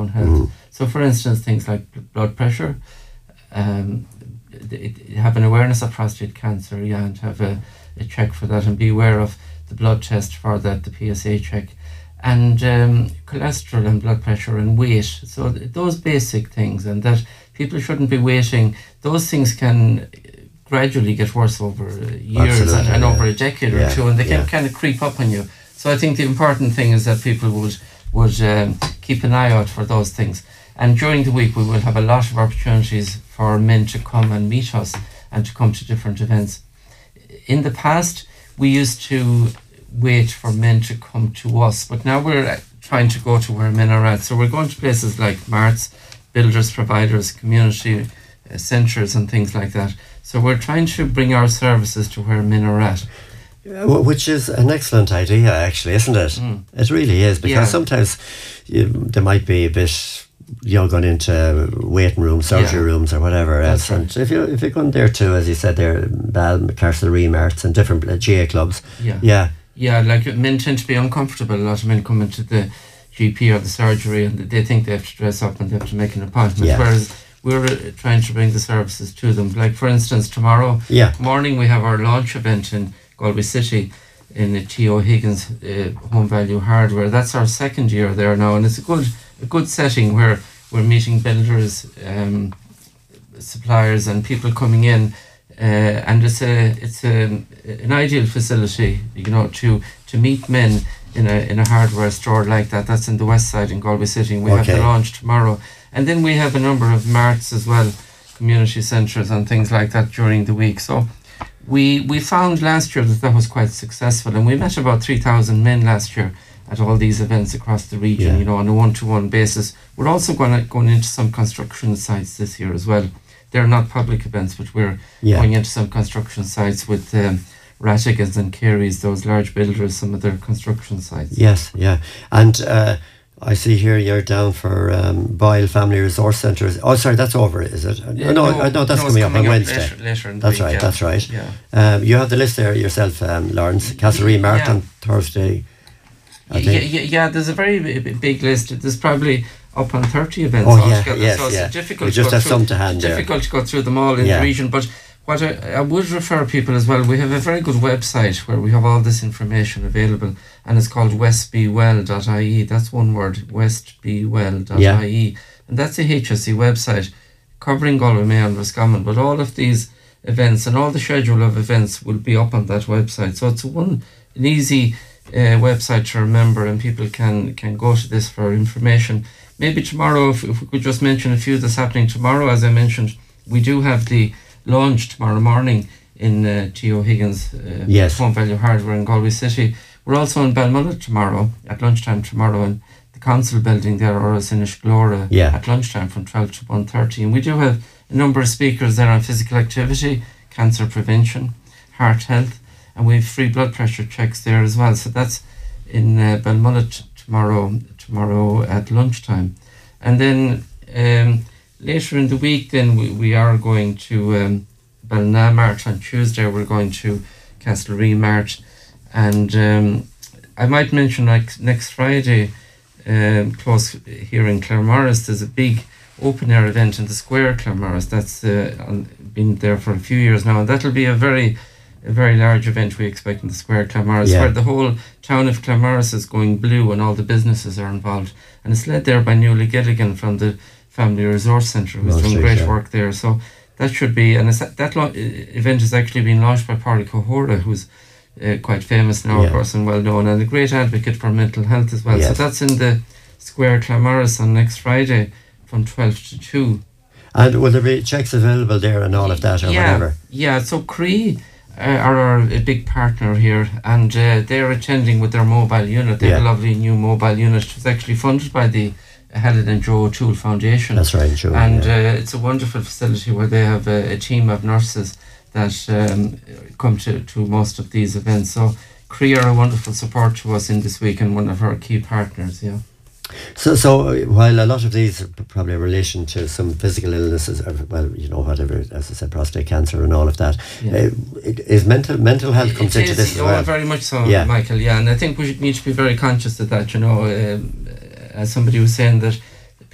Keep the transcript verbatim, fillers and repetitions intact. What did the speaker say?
own health. Mm. So for instance, things like blood pressure, um, have an awareness of prostate cancer, yeah, and have a, a check for that, and be aware of the blood test for that, the P S A check, and um, cholesterol and blood pressure and weight. So th- those basic things, and that people shouldn't be waiting. Those things can gradually get worse over years and, and yeah. over a decade yeah. or two, and they can yeah. kind of creep up on you. So I think the important thing is that people would would um, keep an eye out for those things. And during the week we will have a lot of opportunities for men to come and meet us and to come to different events. In the past we used to wait for men to come to us, but now we're trying to go to where men are at. So we're going to places like marts, builders, providers, community uh, centres and things like that. So we're trying to bring our services to where men are at. Which is an excellent idea, actually, isn't it? Mm. It really is, because yeah. sometimes you, there might be a bit, you know, going into waiting rooms, surgery yeah. rooms or whatever else. Right. And if, you, if you're going there too, as you said there, Bal, Castle Remarts and different uh, G A clubs. Yeah. Yeah. Yeah, like men tend to be uncomfortable. A lot of men come into the G P or the surgery and they think they have to dress up and they have to make an appointment. Yeah. Whereas we're uh, trying to bring the services to them. Like, for instance, tomorrow yeah. morning we have our launch event in Galway City in the T O Higgins uh, Home Value Hardware. That's our second year there now, and it's a good a good setting where we're meeting builders, um, suppliers and people coming in, uh, and it's a it's a, an ideal facility, you know, to to meet men in a in a hardware store like that. That's in the west side in Galway City, and we okay. have the launch tomorrow. And then we have a number of marts as well, community centres and things like that during the week. So we we found last year that that was quite successful, and we met about three thousand men last year at all these events across the region, yeah. you know, on a one-to-one basis. We're also going to, going into some construction sites this year as well. They're not public events, but we're yeah. going into some construction sites with um, Rattigans and Careys, those large builders, some of their construction sites. Yes, yeah. And uh, I see here you're down for um, Boyle Family Resource Centre. Oh, sorry, that's over, is it? Yeah, no, no, I know that's no, coming up on up Wednesday. Later, later in the that's week, right, yeah. that's right. Yeah. Um, you have the list there yourself, um, Lawrence. Castle Remart yeah. on Thursday. Yeah, yeah, yeah, there's a very big, big list. There's probably up on thirty events oh, altogether, yeah, yes, so it's yeah. difficult we just to have go some through, to hand there. difficult to go through them all in yeah. the region. But what I, I would refer people as well, we have a very good website where we have all this information available, and it's called west b well dot i e. That's one word, west b well dot i e. Yeah. And that's a H S E website covering Galway, Mayo and Roscommon. But all of these events and all the schedule of events will be up on that website. So it's one an easy Uh, website to remember, and people can can go to this for information. Maybe tomorrow, if, if we could just mention a few that's happening tomorrow. As I mentioned, we do have the launch tomorrow morning in uh, T O Higgins uh, yes. Home Value Hardware in Galway City. We're also in Balmullet tomorrow at lunchtime tomorrow in the council building there, or in Glora yeah. at lunchtime from twelve to one thirty. And we do have a number of speakers there on physical activity, cancer prevention, heart health, and we have free blood pressure checks there as well. So that's in uh, Balmullet tomorrow tomorrow at lunchtime. And then um, later in the week, then we, we are going to um, Ballinamart on Tuesday. We're going to Castle Remart. And um, I might mention, like, next Friday, um, close here in Claremorris, there's a big open air event in the square Claremorris. That's uh, on, been there for a few years now, and that'll be a very a very large event we expect in the square Claremorris, yeah. where the whole town of Claremorris is going blue and all the businesses are involved, and it's led there by Nuala Gilligan from the Family Resource Centre, who's doing great yeah. work there. So that should be, and it's, that lo- event has actually been launched by Pádraig Ó Hórra, who's uh, quite famous now, yeah. of course, and well known, and a great advocate for mental health as well. Yes. So that's in the square Claremorris on next Friday from twelve to two. And will there be checks available there and all of that, or yeah, whatever? Yeah, so Cree Uh, are our, a big partner here, and uh, they're attending with their mobile unit. They have yeah. a lovely new mobile unit. It's actually funded by the Helen and Joe O'Toole Foundation. That's right, Joe. And yeah. uh, it's a wonderful facility where they have a, a team of nurses that um, come to, to most of these events. So Cree are a wonderful support to us in this week and one of our key partners, yeah. So, so while a lot of these are probably in relation to some physical illnesses, or, well, you know, whatever, as I said, prostate cancer and all of that, yeah. uh, is mental mental health comes it into is, this as oh, well? Very much so, yeah. Michael. Yeah, and I think we should need to be very conscious of that. You know, um, as somebody was saying that